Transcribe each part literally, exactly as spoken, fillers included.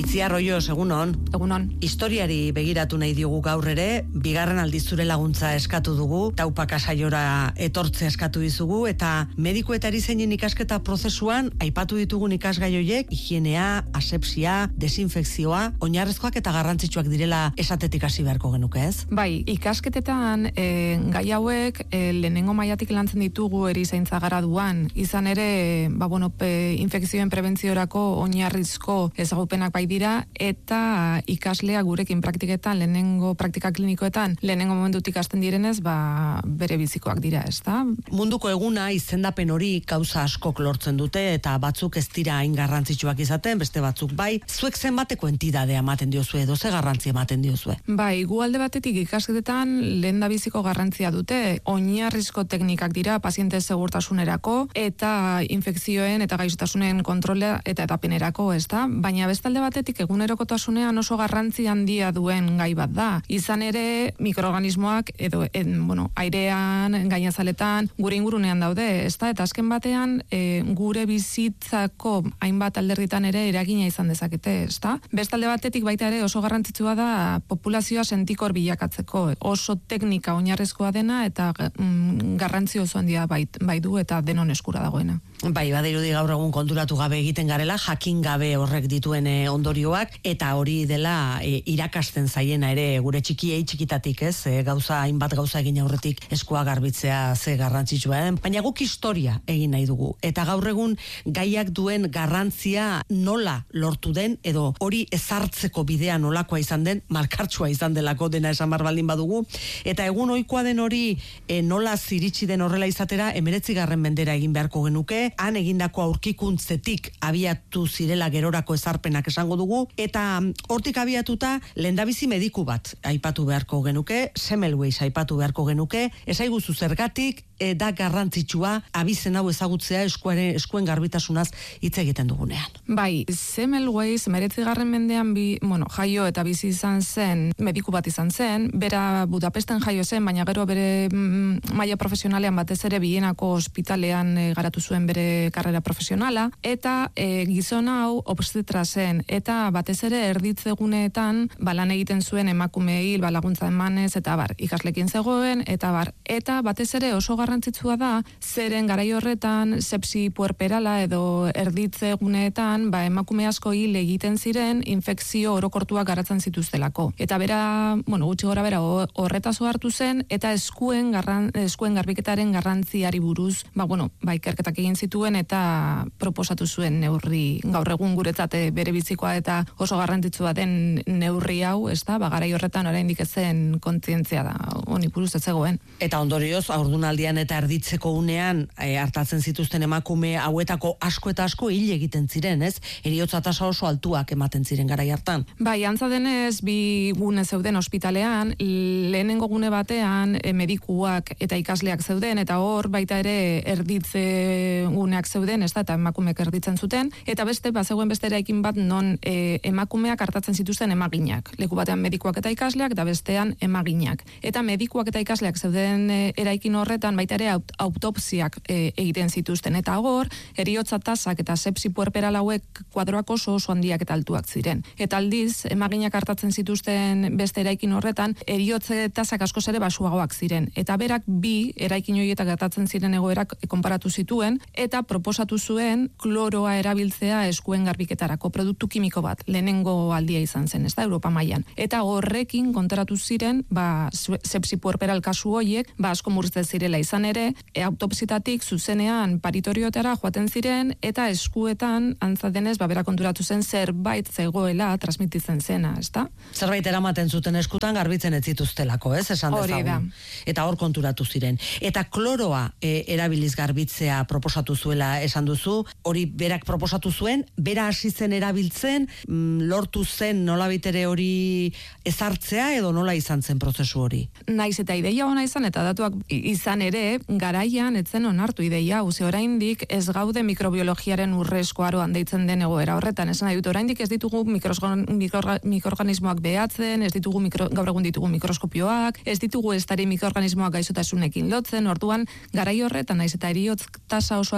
Itziar Roio, egunon. Egunon. Historiari begiratu nahi diogu gaur ere, bigarren aldiz zure laguntza eskatu dugu, taupaka saiora etortze eskatu dizugu, eta mediku eta erizainen ikasketa prozesuan, aipatu ditugun ikasgai horiek, higienea, asepsia, desinfekzioa, oinarrezkoak eta garrantzitsuak direla esatetik hasi beharko genuke, ez? Bai, ikasketetan e, gai hauek e, lehenengo mailatik lantzen ditugu erizaintza graduan, izan ere, ba, bueno, pe, infekzioen prebentziorako oinarrizko ezagupenak bai dira, eta ikaslea gurekin praktiketan, lehenengo praktika klinikoetan, lehenengo momentutik hasten direnez, ba, bere bizikoak dira, ez da? Munduko eguna izendapen hori gauza askok lortzen dute, eta batzuk ez dira hain garrantzitsuak izaten, beste batzuk bai. Zuek zenbateko entidadea ematen diozue, edo ze garrantzi ematen diozue? Bai, gu alde batetik ikasketetan lehen da biziko garrantzia dute, oinarrizko teknikak dira paziente segurtasunerako, eta infekzioen eta gaixotasunen kontrolea eta etapenerako, ez da? Baina bestalde batetik egunerokotasunean oso garrantzi handia duen gai bat da. Izan ere mikroorganismoak edo en, bueno, airean, gainazaletan, gure ingurunean daude, ez da? Eta azken batean e, gure bizitzako hainbat alderditan ere eragina izan dezakete, ez da? Bestalde batetik baita ere oso garrantzitsua da populazioa sentikor bilakatzeko. Oso teknika oinarrizkoa dena eta mm, garrantzi oso handia bai, bai du eta denon eskura dagoena. Bai, badirudi gaur egun konturatu gabe egiten garela, jakin gabe horrek dituen e, ondorioak, eta hori dela e, irakasten zaiena ere gure txikiei txikitatik, ez? E, gauza, hainbat gauza egin aurretik eskua garbitzea ze garrantzitsua den, baina guk historia egin nahi dugu, eta gaur egun gaiak duen garrantzia nola lortu den, edo hori ezartzeko bidea nolakoa izan den, markartsua izan delako dena esan bar baldin badugu, eta egun ohikoa den hori e, nola ziritsi den horrela izatera, emeretzigarren mendera egin beharko genuke, han egindako aurkikuntzetik abiatu zirela gerorako ezarpenak esango dugu, eta hortik abiatuta lehendabizi mediku bat aipatu beharko genuke, Semmelweis aipatu beharko genuke, esaiguzu zergatik, e, da garrantzitsua abizen hau ezagutzea eskuaren, eskuen garbitasunaz hitz egiten dugunean. Bai, Semmelweis meretzigarren mendean bi, bueno, jaio eta bizi izan zen, mediku bat izan zen, bera Budapesten jaio zen, baina gero bere mm, maila profesionalean batez ere Bienako ospitalean e, garatu zuen bere karrera profesionala, eta e, gizon hau obstetra zen, eta batez ere erditzeguneetan balan egiten zuen emakumeei balaguntza emanez, eta bar, ikaslekin zegoen, eta bar, eta batez ere oso garrantzitsua da, zeren garai horretan sepsi puerperala edo erditzeguneetan, ba, emakume asko hil egiten ziren infekzio orokortuak garatzen zituztelako. Eta bera, bueno, gutxi gora bera horretaz hartu zen, eta eskuen, garran, eskuen garbiketaren garrantziari buruz, ba, bueno, ba, ikerketak egin zituen eta proposatu zuen neurri, gaur egun guretzat bere bizikoa eta oso garrantzitsua den neurri hau, ez da, ba, garai horretan oraindik ez zen kontzientzia da, honi buruz ez zegoen. Eta ondorioz, haurdunaldian eta erditzeko unean e, hartatzen zituzten emakume hauetako asko eta asko hil egiten ziren, ez? Heriotza tasa oso altuak ematen ziren garai hartan. Bai, antza denez, bi gune zeuden ospitalean, lehenengo gune batean e, medikuak eta ikasleak zeuden, eta hor baita ere erditze guneak zeuden, ez da, eta emakumeak erditzen zuten, eta beste, bazegoen beste eraikin bat non e, emakumeak hartatzen zituzten emaginak. Leku batean medikuak eta ikasleak, eta bestean emaginak. Eta medikuak eta ikasleak zeuden e, eraikin horretan baita ere aut, autopsiak e, egiten zituzten, eta hor, heriotza tasak eta sepsi puerperal hauek kuadroak oso oso handiak eta altuak ziren. Eta aldiz, emaginak hartatzen zituzten beste eraikin horretan, heriotze tasak askoz ere basuagoak ziren. Eta berak bi eraikin horietak gertatzen ziren egoerak konparatu zituen, eta proposatu zuen kloroa erabiltzea eskuen garbiketarako produktu kimiko bat, lehenengo aldia izan zen, ez da, Europa mailan. Eta horrekin kontaratu ziren, ba, sepsi puerperal kasu horiek, ba, asko murrizten zirela izan ere, e, autopsitatik zuzenean paritoriotara joaten ziren, eta eskuetan, antza denez, ba, bera konturatu zen zerbait zegoela transmititzen zena, ez da? Zerbait eramaten zuten eskutan garbitzen ez zituztelako, ez? Esan dezagun. Eta hor konturatu ziren. Eta kloroa e, erabiliz garbitzea proposatu zuela esan duzu, hori berak proposatu zuen, bera hasi zen erabiltzen, mm, lortu zen nolabitere hori ezartzea edo nola izan zen prozesu hori? Naiz eta ideia ona izan eta datuak izan ere, garaian etzen onartu ideia, uze oraindik ez gaude mikrobiologiaren urrezko aroan deitzen den egoera horretan, esan nahi dut, oraindik ez ditugu mikroorganismoak behatzen, ez ditugu mikro, gaur egun ditugu mikroskopioak, ez ditugu estari mikroorganismoak gaixotasunekin lotzen, orduan garai horretan naiz eta heriotz tasa oso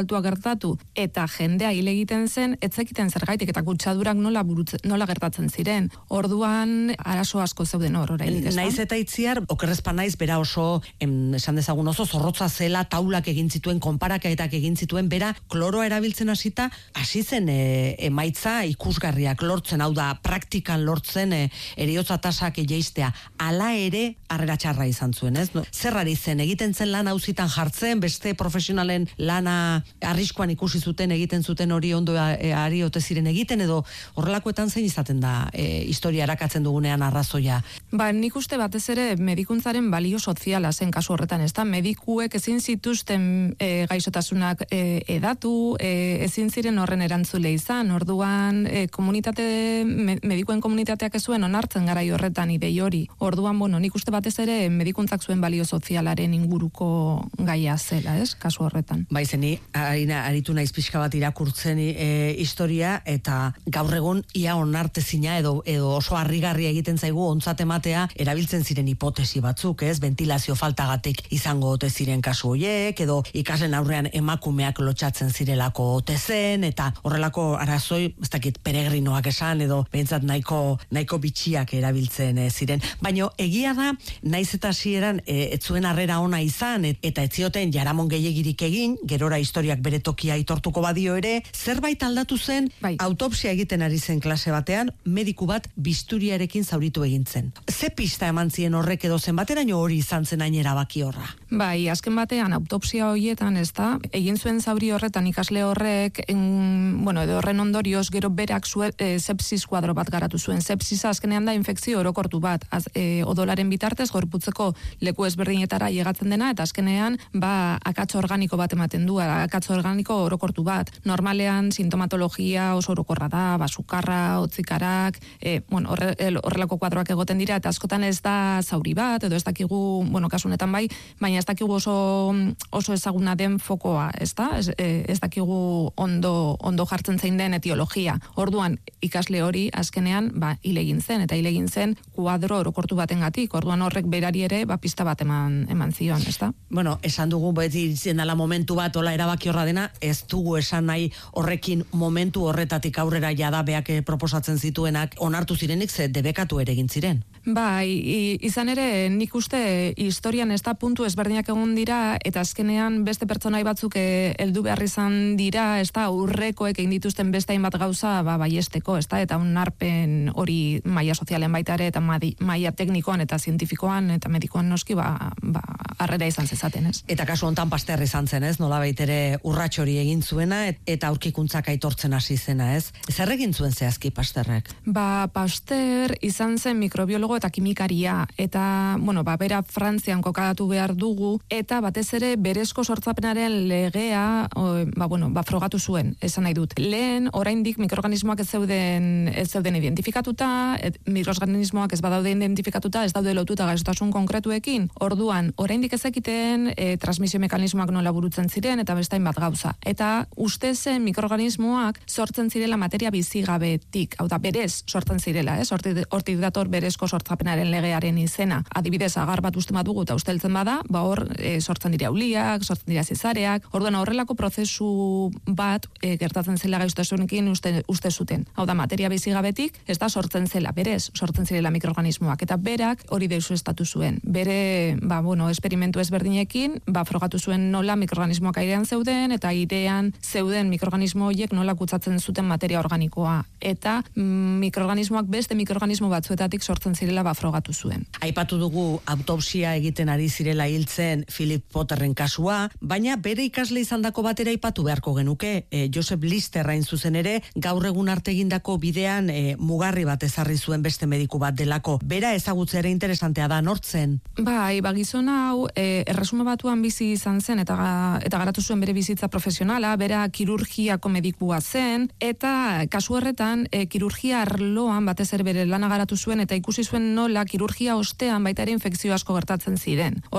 altua gertatu eta jendea hil egiten zen, ez zekiten zergaitik eta kutsadurak nola burutze, nola gertatzen ziren. Orduan arazo asko zeuden hor oraindik, ezta? Naiz eta itziar, okerrezpa naiz, bera oso, em, esan dezagun oso zorrotza zela, taulak egin zituen, konparaketak egin zituen, bera kloroa erabiltzen hasita, hasi zen e, emaitza ikusgarriak lortzen, hau da, praktikan lortzen e, eriotza tasak jeistea. Hala ere, harrera txarra izan zuen, ez? No? Zerrari zen, egiten zen lan auzitan jartzen, beste profesionalen lana arriskuan ikusi zuten, egiten zuten hori ondo e, ari ote ziren egiten, edo horrelakoetan zein izaten da e, historia erakatzen dugunean arrazoia? Ba, nik uste batez ere medikuntzaren balio soziala zen kasu horretan, ez da? Medikuek ezin zituzten e, gaixotasunak e, edatu, e, ezin ziren horren erantzule izan, orduan e, komunitate, me, medikuen komunitateak ez zuen onartzen garai horretan idei hori. Orduan, bueno, nik uste batez ere medikuntzak zuen balio sozialaren inguruko gaia zela, ez? Kasu horretan. Bai, zeni, harina, aritu naiz pixka bat irakurtzen e, historia, eta gaur egun ia onartezina edo, edo oso harrigarria egiten zaigu ontzat ematea erabiltzen ziren hipotesi batzuk, ez? Ventilazio faltagatik izango ote ziren kasu hoiek, edo ikaslen aurrean emakumeak lotxatzen zirelako ote zen, eta horrelako arazoi, ez dakit, peregrinoak esan, edo behintzat nahiko, nahiko bitxiak erabiltzen e, ziren. Baina egia da, naiz eta hasieran e, ez zuen harrera ona izan, et, eta ez zioten jaramon gehiegirik egin, gerora historiak bere tokia aitortuko badio ere, zerbait aldatu zen, bai. Autopsia egiten ari zen klase batean, mediku bat bisturiarekin zauritu egin zen. Ze pista eman zien horrek edo zen bateraino hori izan zen hain erabaki horra? Bai, azken batean autopsia horietan, ez da, egin zuen zauri horretan ikasle horrek, en, bueno, edo horren ondorioz gero berak zue, e, sepsis kuadro bat garatu zuen. Sepsisa azkenean da infekzio orokortu bat, az, e, odolaren bitartez gorputzeko leku ezberdinetara llegatzen dena, eta azkenean ba akats organiko bat ematen du, akats organiko orokortu bat. Normalean sintomatologia oso orokorra da, basukarra, hotzikarak, e, bueno, horre, horrelako kuadroak egoten dira, eta askotan ez da zauri bat, edo ez dakigu, bueno, kasunetan bai, baina ez dakigu oso, oso ezaguna den fokoa, ez da? Ez, ez dakigu ondo, ondo jartzen zein den etiologia. Orduan, ikasle hori azkenean, ba, hile egin zen, eta hile egin zen kuadro orokortu batengatik. Orduan horrek berari ere, ba, pista bat eman, eman zion, ez da? Bueno, esan dugu, beti izen dela momentu bat, ola erabaki horra dena, ez dugu esan nahi horrekin momentu horretatik aurrera jada beak proposatzen zituenak onartu zirenik, ze debekatu ere egin ziren. Bai, izan ere, nik uste historian ez da puntu ezberdinak egon dira, eta azkenean beste pertsonai batzuk heldu behar izan dira, ez da, urrekoek egin dituzten beste hainbat gauza, ba, baiesteko, ez da, eta onarpen hori maila sozialen baita ere, eta maila teknikoan eta zientifikoan, eta medikoan noski, ba, ba, harrera izan zezaten, ez? Eta kasu hontan Pasteur izan zen, ez? Nola baitere urrats hori egin zuena, et, eta aurkikuntzak aitortzen hasi zena, ez? Zer egin zuen zehazki Pasteurrek? Ba, Pasteur izan zen mikrobiologo eta kimikaria, eta, bueno, ba, bera Frantzian kokatu behar dugu, eta batez ere berezko sortzapenaren legea, o, ba, bueno, ba, frogatu zuen, esan nahi dut. Lehen, oraindik mikroorganismoak ez zeuden, ez zeuden identifikatuta, et, mikroorganismoak ez badaude identifikatuta, ez daude lotuta gaixotasun konkretuekin, orduan, oraindik ez ekiten e, transmisio mekanismoak nola burutzen ziren, eta bestain bat gauza. Eta uste zen mikroorganismoak sortzen zirela materia bizigabetik, hau da, berez sortzen zirela, ez? Hortik, hortik dator berezko sortzapenaren legearen izena. Adibidez, agar bat uste badugu eta usteltzen bada, ba hor e, sortzen dira uliak, sortzen dira zezareak, orduan horrelako prozesu bat e, gertatzen zela gaixotasunekin uste, uste zuten. Hau da, materia bizigabetik, ez da sortzen zela, berez sortzen zirela mikroorganismoak, eta berak hori deusu estatu zuen. Bere, ba, bueno, esperimentu ezberdinekin, ba, frogatu zuen nola mikroorganismoak airean zeuden, eta airean zeuden mikroorganismo horiek nola kutsatzen zuten materia organikoa. Eta mm, mikroorganismoak beste mikroorganismo batzuetatik sortzen zirela ba frogatu zuen. Aipatu dugu autopsia egiten ari zirela hiltzen Philip Potterren kasua, baina bere ikasle izandako batera aipatu beharko genuke, e, Joseph Lister hain zuzen ere, gaur egun arte egindako bidean e, mugarri bat ezarri zuen beste mediku bat delako. Bera ezagutzea ere interesantea da, nortzen? Bai, ba gizon hau e, Erresuma Batuan bizi izan zen eta eta garatu zuen bere bizitza profesionala, bera kirurgiako medikua zen, eta kasu horretan e, kirurgia arloan batez ere bere lana garatu zuen eta ikusi zuen nola kirurgia ostean baita ere infekzio asko gertatzen ziren. Orduan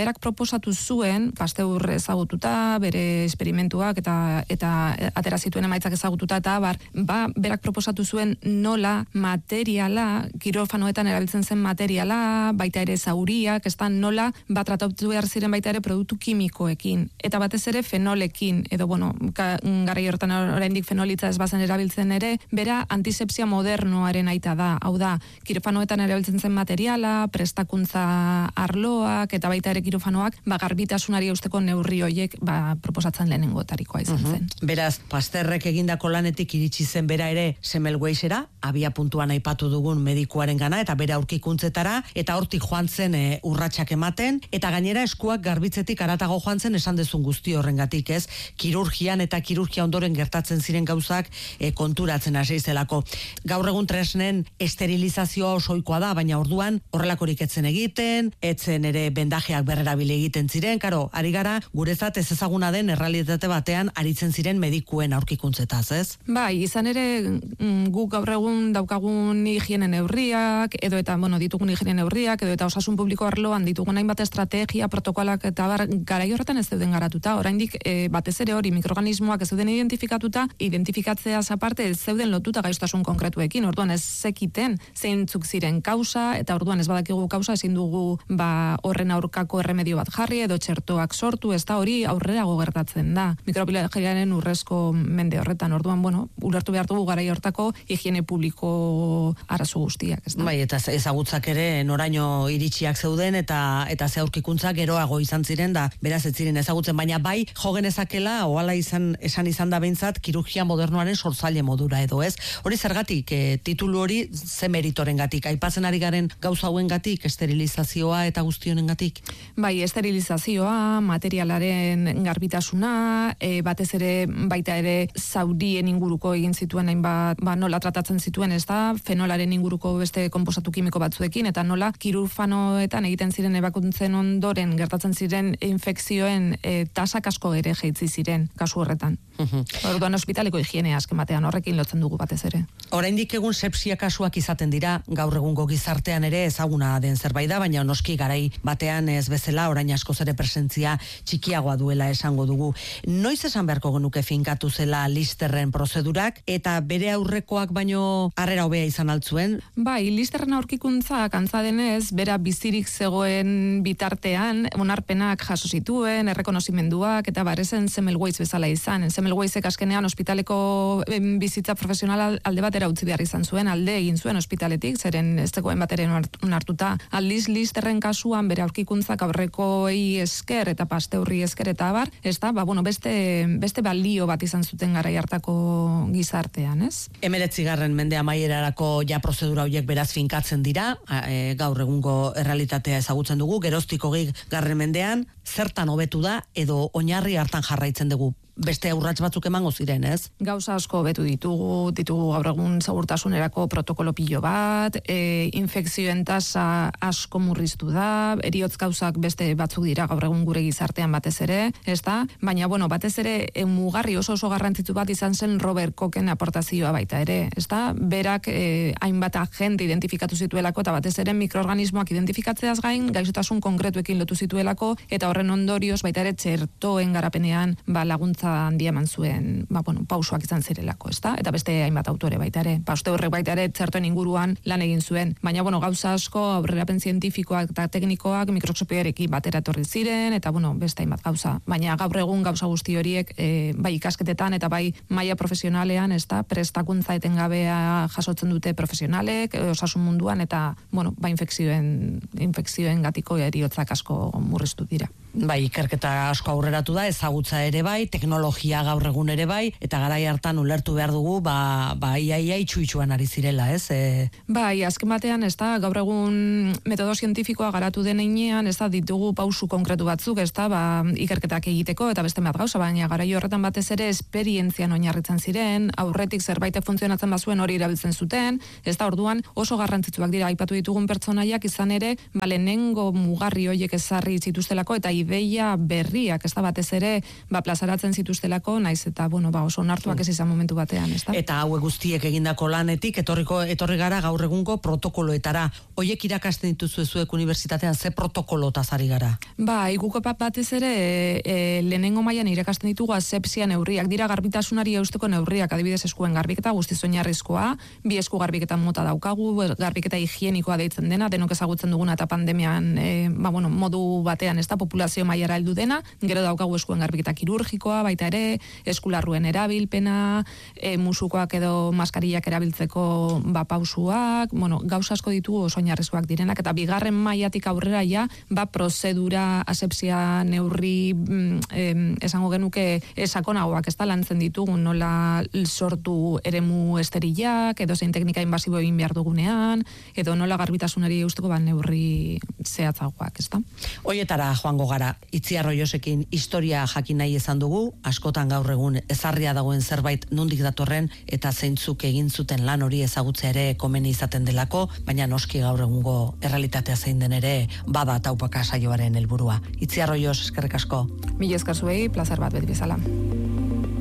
berak proposatu zuen, Pasteur ezagututa, bere esperimentuak eta eta atera zituen emaitzak ezagututa eta bar, ba, berak proposatu zuen nola materiala, kirofanoetan erabiltzen zen materiala, baita ere zauriak, ez da nola bat tratatu behar ziren baita ere produktu kimikoekin, eta batez ere fenolekin, edo bueno, garai hortan oraindik fenolitza ez bazen erabiltzen ere, bera antisepsia modernoaren aita da, hau da, kirofanoetan erabiltzen zen materiala, prestakuntza arloak, eta baita ere kirofanoak, ba, garbitasunari eusteko neurri hoiek, ba, proposatzen lehenengotarikoa izan zen. Uh-huh. Beraz, Pasteurrek egindako lanetik iritsi zen bera ere Semmelweisera, abia puntuan aipatu dugun medikuaren gana, eta bera aurkikuntzetara, eta hortik joan zen e, urratsak ematen, eta gainera eskuak garbitzetik aratago joan zen esan dezun guzti horrengatik, ez? Kirurgian eta kirurgia ondoren gertatzen ziren gauzak e, konturatzen hasi zelako. Gaur egun tresnen esterilizazioa osoikoa da, baina orduan horrelakorik etzen egiten, etzen ere bendajeak berrerabili egiten ziren, karo, ari gara gurezat ez ezaguna den errealitate batean aritzen ziren medikuen aurkikuntzetaz, ez? Bai, izan ere guk gaur egun daukagun higiene neurriak, edo eta, bueno, ditugun higiene neurriak, edo eta osasun publiko arloan ditugun hainbat estrategia, protokolak eta bar, garai horretan ez zeuden garatuta, oraindik e, batez ere hori mikroorganismoak ez zeuden identifikatuta, identifikatzeaz aparte ez zeuden lotuta gaixotasun konkretuekin, orduan ez zekiten zeintzuk ziren kausa, eta orduan ez badakigu kausa ezin dugu ba, horren aurkako erremedio bat jarri, edo txertoak sortu, ez da hori aurrerago gertatzen da. Mikrobiologiaren urrezko mende horretan, orduan, bueno, ulertu behar dugu garai hortako higiene publiko arazo guztiak, ez da? Bai, eta ezagutzak ere noraino iritsiak zeuden, eta eta ze aurkikuntzak geroago izan ziren, da beraz ez ziren ezagutzen, baina bai jo genezakela, ohala izan, esan izan da behintzat, kirurgia modernoaren sortzaile modura edo, ez? Hori zergatik, e, titulu hori ze meritorengatik, aipatzen ari garen gauza hauengatik, esterilizazioa eta guztionengatik? Bai, esterilizazioa, materialaren garbitasuna, e, batez ere baita ere zaurien inguruko egin zituen hainbat, ba, nola tratatzen zituen, ez da, fenolaren inguruko beste konposatu kimiko batzuekin, eta nola kirurfanoetan egiten ziren ebakuntzen ondoren gertatzen ziren infekzioen e, tasak asko ere jaitzi ziren kasu horretan. Uh-huh. Orduan ospitaleko higiene azken batean horrekin lotzen dugu batez ere. Oraindik egun sepsia kasuak izaten dira, gaur egungo gizartean ere ezaguna den zerbait da, baina noski garai batean ez bezala orain askoz ere presentzia txikiagoa duela esango dugu. Noiz esan beharko genuke finkatu zela Listerren prozedurak, eta bere aurrekoak baino harrera hobea izan altzuen? Bai, Listerren aurkikuntzak antza denez, bera bizirik zegoen bitartean, onarpenak jaso zituen, errekonozimenduak, eta barezen Semmelweis bezala izan. Semmelweisek askenean ospitaleko bizitza profesionala alde batera utzi behar izan zuen, alde egin zuen ospitaletik, zeren ez zegoen bateren onartuta. Aldiz Listerren kasuan bere aurkikuntzak aurrekoei esker eta Pasteurri esker eta abar, ez da, ba, bueno, beste, beste balio bat izan zuten garai hartako gizartean, ez? Emeretzigarren mende amaierarako ja prozedura horiek beraz finkatzen dira, e, gaur egungo errealitatea ezagutzen dugu, geroztik hogei garren mendean, zertan hobetu da edo oinarri hartan jarraitzen dugu? Beste urrats batzuk emango ziren, ez? Gauza asko betu ditugu, ditugu gaur egun segurtasunerako protokolo pilo bat, e, infekzioen tasa asko murriztu da, eriotz gauzak beste batzuk dira gaur egun gure gizartean batez ere, ez da? Baina, bueno, batez ere e, mugarri oso oso garrantzitsu bat izan zen Robert Kochen aportazioa baita ere, ez da? Berak e, hainbat agente identifikatu zituelako, eta batez ere mikroorganismoak identifikatzeaz gain, gaixotasun konkretuekin lotu zituelako, eta horren ondorioz baita ere txertoen garapenean ba, laguntza handia eman zuen, ba, bueno, pausoak izan zirelako, ezta? Eta beste hainbat autore baita ere. Pasteurrek baita ere txertoen inguruan lan egin zuen. Baina, bueno, gauza asko aurrerapen zientifikoak eta teknikoak mikroskopioarekin batera etorri ziren, eta, bueno, beste hainbat gauza. Baina gaur egun gauza guzti horiek e, bai ikasketetan eta bai maila profesionalean, ezta? Prestakuntza etengabea jasotzen dute profesionalek, osasun munduan, eta, bueno, bai infekzioen, infekzioen gatiko eriotzak asko murriztu dira. Bai, ikerketa asko aurreratu da, ezagutza ere bai, teknologia gaur egun ere bai, eta garai hartan ulertu behar dugu, ba, ba ia, ia itxu-itxuan ari zirela, ez? E... Bai, azken batean, ez da, gaur egun metodo zientifikoa garatu den heinean, ez da, ditugu pausu konkretu batzuk, ez da, ba, ikerketak egiteko, eta beste bat gauza, baina garai horretan batez ere esperientzian oinarritzen ziren, aurretik zerbaitek funtzionatzen bazuen hori erabiltzen zuten, ez da, orduan oso garrantzitsuak dira aipatu ditugun pertsonaiak izan ere, ba, lehenengo mugarri horiek ezarri zituztelako, eta ideia berriak, ez da batez ere, ba, plazaratzen zituztelako, naiz eta, bueno, ba, oso onartuak ez izan momentu batean, ez da? Eta hauek guztiek egindako lanetik, etorriko, etorri gara gaur egungo protokoloetara. Hoiek irakasten dituzu zuek unibertsitatean, ze protokolotaz ari gara? Ba, iguko batez ere, e, lehenengo mailan irakasten ditugu asepsia neurriak, dira garbitasunari eusteko neurriak, adibidez eskuen garbiketa guztiz oinarrizkoa, bi esku garbiketa mota daukagu, garbiketa higienikoa deitzen dena, denok ezagutzen duguna eta pandemian, e, ba, bueno, modu batean ez da populazio mailara heldu dena, gero daukagu eskuen garbiketa kirurgikoa, baita ere, eskularruen erabilpena, e, musukoak edo maskarillak erabiltzeko ba, pausuak, bueno, gauza asko ditugu oso oinarrizkoak direnak, eta bigarren mailatik aurrera ja, ba, prozedura asepsia neurri mm, em, esango genuke sakonagoak ez da lantzen ditugu, nola sortu eremu esterilak, edo zein teknika invasibo egin behar dugunean, edo nola garbitasunari eusteko ba, neurri zehatzagoak, ez da? Hoietara joango gara, Itziar Roiosekin historia jakin nahi izan dugu, askotan gaur egun ezarria dagoen zerbait nondik datorren eta zeintzuk egin zuten lan hori ezagutzea ere komeni izaten delako, baina noski gaur egungo errealitatea zein den ere bada taupaka saioaren helburua. Itziar Roios, eskerrik asko. Mila esker zuei, plazer bat beti bezala.